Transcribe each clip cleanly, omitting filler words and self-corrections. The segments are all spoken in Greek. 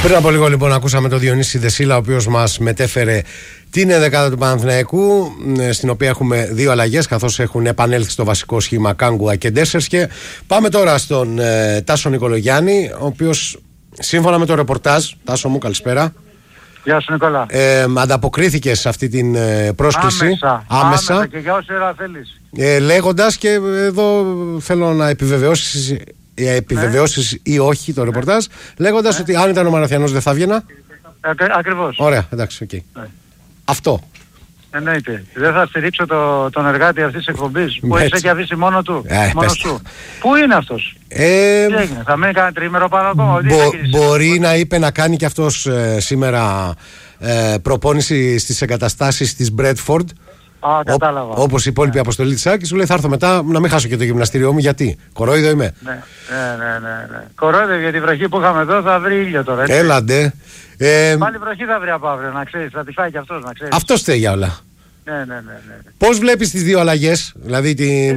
Πριν από λίγο λοιπόν ακούσαμε τον Διονύση Δεσίλα, ο οποίος μας μετέφερε την 11η του Παναθηναϊκού, στην οποία έχουμε δύο αλλαγές, καθώς έχουν επανέλθει στο βασικό σχήμα Κάγκουα και Ντέσσερσκε. Πάμε τώρα στον Τάσο Νικολογιάννη, ο οποίος σύμφωνα με το ρεπορτάζ, Τάσο μου καλησπέρα. Γεια σου Νικόλα. Ανταποκρίθηκε σε αυτή την πρόσκληση άμεσα και για όση ώρα θέλεις. Λέγοντας, και εδώ θέλω να επιβεβαιώσεις ή όχι το ρεπορτάζ, λέγοντας ότι αν ήταν ο Μαραθιανός δεν θα βγαίνα. Ακριβώς. Ωραία, εντάξει, οκ. Αυτό. Εννοείται. Δεν θα στηρίξω τον εργάτη αυτής της εκπομπής που έχει και αφήσει μόνο του. Μόνο σου. Πού είναι αυτός? Τι έγινε? Θα μείνει κανένα τρίμερο πάνω ακόμα? Μπορεί να είπε να κάνει και αυτός σήμερα προπόνηση στις εγκαταστάσεις της Μπρέτφορντ. Κατάλαβα. Όπως η υπόλοιπη αποστολή της Άκης, σου λέει θα έρθω μετά να μην χάσω και το γυμναστήριό μου. Γιατί? Κορόιδο είμαι. Ναι. Κορόιδο, γιατί η βροχή που είχαμε εδώ θα βρει ήλιο τώρα. Έτσι. Έλαντε. Πάλι βροχή θα βρει από αύριο, να ξέρεις. Θα τη φάει και αυτός, να ξέρεις. Αυτό φταίει για όλα. Ναι. Πώς βλέπεις τις δύο αλλαγές, δηλαδή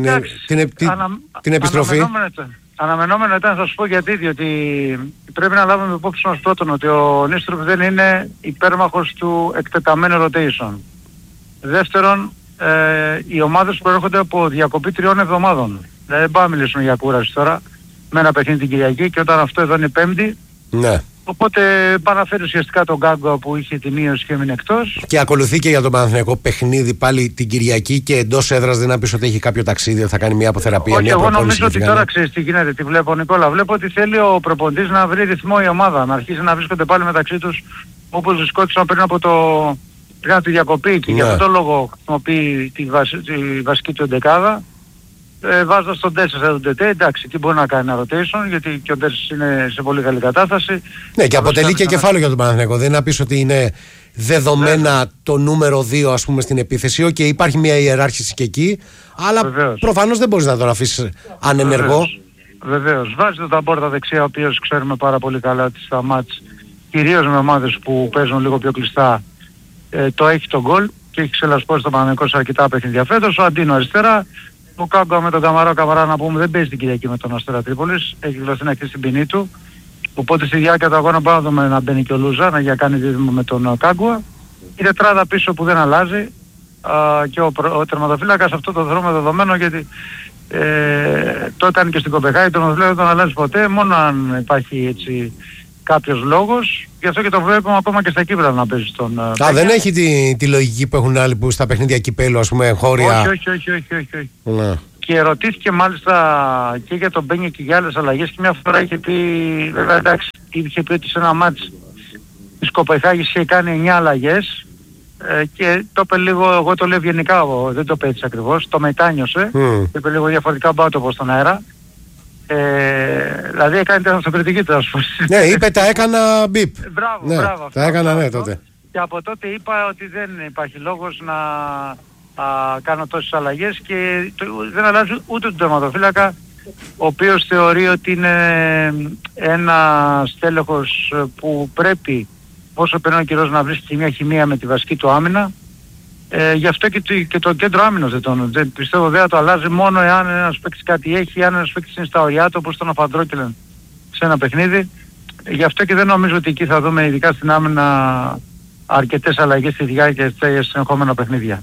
την επιστροφή? Αναμενόμενο ήταν, θα σου πω γιατί, διότι πρέπει να λάβουμε υπόψη μας πρώτον ότι ο Νίστροπ δεν είναι υπέρμαχος του εκτεταμένου rotation. Δεύτερον, οι ομάδες που έρχονται από διακοπή 3 εβδομάδων. Δηλαδή δεν πάμε να μιλήσουμε για κούραση τώρα, με ένα παιχνίδι την Κυριακή, και όταν αυτό εδώ είναι Πέμπτη. Ναι. Οπότε παραφέρει ουσιαστικά τον Γκάγκο που είχε τη μείωση και έμεινε εκτός. Και ακολουθεί και για τον Παναθηναϊκό παιχνίδι πάλι την Κυριακή, και εντός έδρας δεν να πεις ότι έχει κάποιο ταξίδι, θα κάνει μια αποθεραπεία. Όχι, εγώ νομίζω ότι τώρα ξέρεις τι γίνεται, τι βλέπω Νικόλα. Βλέπω ότι θέλει ο προπονητής να βρει ρυθμό η ομάδα, να αρχίσει να βρίσκονται πάλι μεταξύ τους όπως βρισκόντουσαν πριν από τη διακοπή, και για αυτόν τον λόγο χρησιμοποιεί τη βασική του εντεκάδα. Βάζοντας τον Ντέσσερ τον Τετέ, εντάξει, εκεί μπορεί να κάνει ένα rotation, γιατί και ο Ντέσσερ είναι σε πολύ καλή κατάσταση. Ναι, και αποτελεί και κεφάλαιο για τον Παναθηναϊκό. Δεν είναι να πεις ότι είναι δεδομένα το νούμερο 2, ας πούμε, στην επίθεση. Και υπάρχει μια ιεράρχηση και εκεί, αλλά προφανώς δεν μπορείς να τον αφήσεις ανενεργό. Βεβαίως. Βάζει τον Ταμπόρτα δεξιά, ο οποίος ξέρουμε πάρα πολύ καλά ότι στα μάτς, κυρίως με ομάδες που παίζουν λίγο πιο κλειστά, το έχει τον γκολ και έχει ξελασπώσει τον Παναθηναϊκό σε αρκετά παιχνίδια φέτος. Ο Αντίνο αριστερά. Ο Κάγκο με τον Καμαρά να πούμε δεν παίζει την Κυριακή με τον Αστέρα Τρίπολης, έχει δηλωθεί να χτίσει την ποινή του. Οπότε στη διάρκεια του αγώνα πάμε να δούμε να μπαίνει και ο Λούζα για κάνει δίδυμο με τον Κάγκο. Η τετράδα πίσω που δεν αλλάζει, και ο τερματοφύλακας αυτό το δρόμο δεδομένο, γιατί το έκανε και στην Κοπεχάγη, τον τερματοφύλακα δεν τον αλλάζει ποτέ, μόνο αν υπάρχει έτσι κάποιος λόγος. Γι' αυτό και το βλέπουμε ακόμα και στα κύπρα να παίζει τον... δεν έχει τη λογική που έχουν άλλοι που στα παιχνίδια κυπέλλου, ας πούμε, χώρια... Όχι. Ναι. Και ρωτήθηκε μάλιστα και για τον Μπένιο και για άλλες αλλαγές, και μια φορά είχε πει, βέβαια εντάξει, είχε πει ότι σε ένα μάτς της Κοπεχάγης είχε κάνει 9 αλλαγές, και το είπε λίγο, εγώ το λέω ευγενικά, δεν το είπε έτσι ακριβώς, το μετάνιωσε, το είπε λίγο διαφορετικά μπάτοπο στον αέρα. Δηλαδή έκανε την αυτοκριτική του, ας πούμε. Ναι, είπε τα έκανα μπιπ. Μπράβο. Τα έκανα, ναι, τότε. Και από τότε είπα ότι δεν υπάρχει λόγος να κάνω τόσες αλλαγές, και δεν αλλάζει ούτε τον τερματοφύλακα, ο οποίος θεωρεί ότι είναι ένα στέλεχος που πρέπει όσο περνάει ο καιρός να βρίσκει μια χημεία με τη βασική του άμυνα. Γι' αυτό και το κέντρο άμυνας δεν πιστεύω δεν θα το αλλάζει, μόνο εάν ένας παίκτης κάτι έχει, αν ένας παίκτης είναι στα ωριά του, όπως τον Αφαντρόκελεν σε ένα παιχνίδι. Γι' αυτό και δεν νομίζω ότι εκεί θα δούμε, ειδικά στην άμυνα, αρκετές αλλαγές στη διάρκεια της συνεχόμενα παιχνίδια.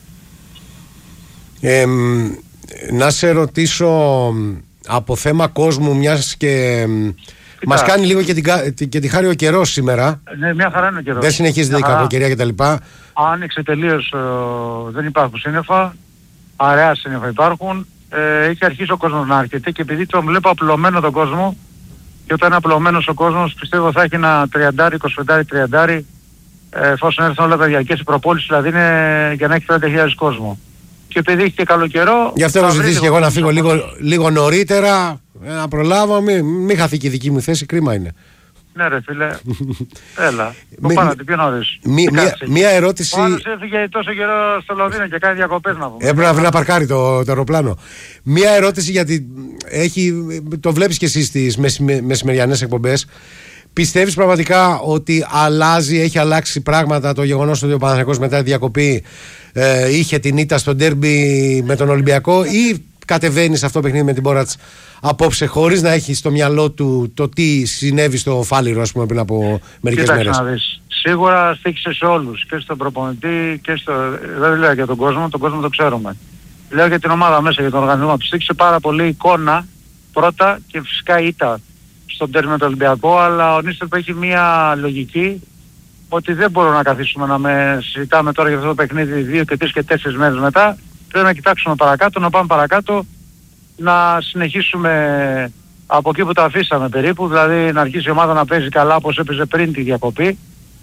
Να σε ρωτήσω από θέμα κόσμου, μιας και μας κάνει λίγο και τη χάρη ο καιρός σήμερα. Ναι, μια χαρά είναι ο καιρός. Δεν συνεχίζεται η κακοκαιρία κτλ. Άνοιξε τελείως, δεν υπάρχουν σύννεφα, αραιά σύννεφα υπάρχουν. Έχει αρχίσει ο κόσμος να έρχεται, και επειδή τον βλέπω απλωμένο τον κόσμο, και όταν είναι απλωμένος ο κόσμος πιστεύω θα έχει ένα 30, 25, 30, εφόσον έρθουν όλα τα διαρκές, η προπόληση δηλαδή είναι για να έχει 30.000 κόσμο. Και επειδή έχει και καλό καιρό... Γι' αυτό έχω ζητήσει και εγώ να φύγω λίγο νωρίτερα, να προλάβω, μην χαθεί και η δική μου θέση, κρίμα είναι. Ναι ρε φίλε, έλα, πάνω την πιο νωρίς. Μία ερώτηση... Ο άλλος έφυγε τόσο καιρό στο Λονδίνο και κάνει διακοπές να πούμε. Έπρεπε να παρκάρει το αεροπλάνο. Μία ερώτηση, γιατί το βλέπεις και εσύ στις μεσημεριανές εκπομπές. Πιστεύεις πραγματικά ότι έχει αλλάξει πράγματα το γεγονός ότι ο Παναθηναϊκός μετά τη διακοπή είχε την ήττα στο ντέρμπι με τον Ολυμπιακό, ή κατεβαίνει σε αυτό το παιχνίδι με την Μπόρατς απόψε, χωρίς να έχει στο μυαλό του το τι συνέβη στο Φάληρο, ας πούμε, πριν από μερικές μέρες? Να δεις. Σίγουρα στήχησε σε όλους, και στον προπονητή και δεν λέω για τον κόσμο το ξέρουμε. Λέω για την ομάδα μέσα, για τον οργανισμό. Του στήχησε πάρα πολύ εικόνα πρώτα και φυσικά ήττα στον τέρμι με τον Ολυμπιακό, αλλά ο Νίστελ έχει μια λογική ότι δεν μπορούμε να καθίσουμε να συζητάμε τώρα για αυτό το παιχνίδι 2 και 3 και 4 μέρες μετά. Πρέπει να κοιτάξουμε παρακάτω, να πάμε παρακάτω, να συνεχίσουμε από εκεί που τα αφήσαμε περίπου, δηλαδή να αρχίσει η ομάδα να παίζει καλά όπως έπαιζε πριν τη διακοπή,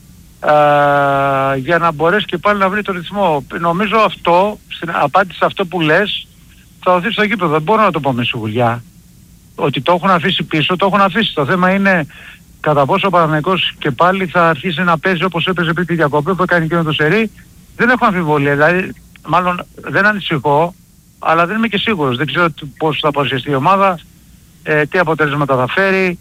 για να μπορέσει και πάλι να βρει το ρυθμό. Νομίζω αυτό, στην απάντηση σε αυτό που λες, θα δοθεί στο γήπεδο. Δεν μπορώ να το πω με σιγουριά. Ότι το έχουν αφήσει πίσω, το έχουν αφήσει. Το θέμα είναι κατά πόσο ο Παναθηναϊκός και πάλι θα αρχίσει να παίζει όπως έπαιζε πριν τη διακοπή που έκανε και με το Σερί. Δεν έχω αμφιβολία. Δηλαδή, μάλλον δεν ανησυχώ, αλλά δεν είμαι και σίγουρος. Δεν ξέρω πώς θα παρουσιαστεί η ομάδα, τι αποτελέσματα θα φέρει.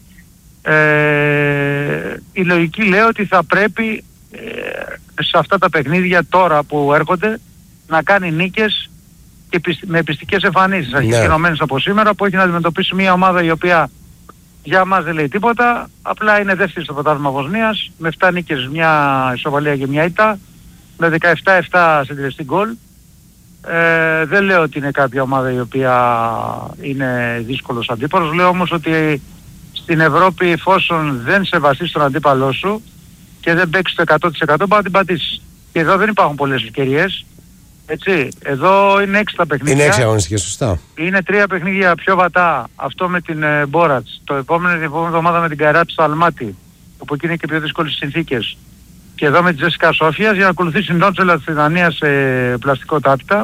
Η λογική λέει ότι θα πρέπει σε αυτά τα παιχνίδια τώρα που έρχονται να κάνει νίκες και με πιστικές εμφανίσεις, αρχικοινωμένες από σήμερα, που έχει να αντιμετωπίσει μια ομάδα η οποία για μας δεν λέει τίποτα, απλά είναι δεύτερη στο πρωτάθλημα Βοσνίας, με 7 νίκες, μια ισοπαλία και μια ήττα, με 17-7 συντελεστή γκολ. Δεν λέω ότι είναι κάποια ομάδα η οποία είναι δύσκολος αντίπαλος, λέω όμως ότι στην Ευρώπη, εφόσον δεν σεβαστείς τον αντίπαλό σου και δεν παίξεις το 100% μπορεί να την πατήσεις. Και εδώ δεν υπάρχουν πολλές ευκαιρίες. Έτσι, εδώ είναι 6 τα παιχνίδια. Είναι 6 αγωνιστικές, σωστά. Είναι 3 παιχνίδια πιο βατά. Αυτό με την Μπόρατς. Το επόμενη εβδομάδα με την Καράτ στο Αλμάτι, όπου εκεί είναι και πιο δύσκολες συνθήκες. Και εδώ με τη Τζέσικα Σόφιας, για να ακολουθήσει η Νότσελα στη Δανία σε πλαστικό τάπητα.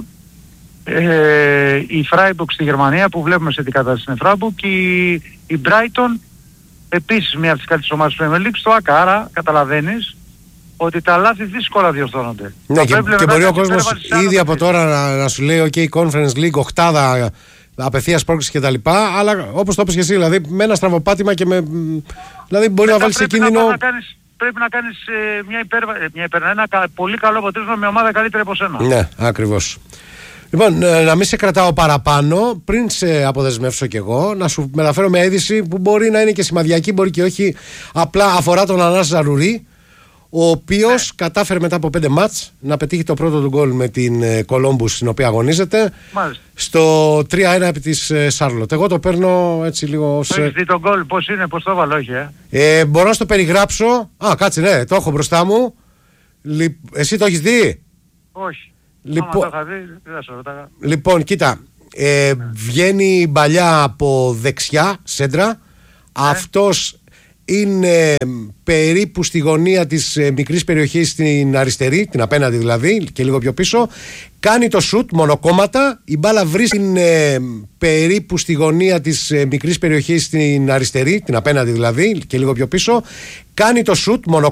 Η Φράιμπουργκ στη Γερμανία, που βλέπουμε σε τι κατάσταση είναι Φράιμπουργκ, και η Μπράιτον, επίσης μια από τις καλύτερες ομάδες του Premier League, στο ΑΚΑ. Άρα καταλαβαίνεις ότι τα λάθη δύσκολα διορθώνονται. Ναι, και μπορεί ο κόσμος ήδη από τώρα να σου λέει OK, Conference League, οκτάδα, απευθείας πρόκληση κτλ. Αλλά όπως το είπες και εσύ, δηλαδή με ένα στραβοπάτημα και με. Δηλαδή μπορεί να βάλει σε κίνδυνο. Πρέπει να κάνεις ένα πολύ καλό αποτέλεσμα με ομάδα καλύτερη από σένα. Ναι, ακριβώς. Λοιπόν, να μην σε κρατάω παραπάνω, πριν σε αποδεσμεύσω κι εγώ, να σου μεταφέρω μια είδηση που μπορεί να είναι και σημαδιακή, μπορεί και όχι. Απλά αφορά τον Ανάς Ζαρουρί, ο οποίος κατάφερε μετά από 5 μάτς να πετύχει το πρώτο του γκολ με την Κολόμπους, στην οποία αγωνίζεται. Μάλιστα. Στο 3-1 επί της Σάρλοτ. Εγώ το παίρνω έτσι λίγο. Έχεις δει τον γκολ, πώς είναι, πώς το έβαλε, όχι, μπορώ να στο περιγράψω. Κάτσε, ναι, το έχω μπροστά μου. Εσύ το έχεις δει? Όχι. Λοιπόν, κοίτα, βγαίνει η μπαλιά από δεξιά, σέντρα. Αυτός είναι περίπου στη γωνία της μικρής περιοχής στην αριστερή, την απέναντι δηλαδή, και λίγο πιο πίσω. Κάνει το σουτ μονοκόμματα, η μπάλα βρίσκεται περίπου στη γωνία της μικρής περιοχής στην αριστερή, την απέναντι δηλαδή, και λίγο πιο πίσω. Κάνει το σουτ μονοκόμματα.